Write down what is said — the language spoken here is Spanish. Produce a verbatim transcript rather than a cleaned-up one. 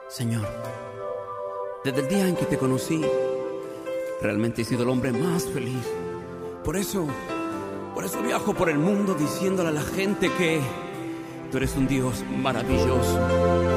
Señor, desde el día en que te conocí, realmente he sido el hombre más feliz. Por eso, por eso viajo por el mundo diciéndole a la gente que tú eres un Dios maravilloso.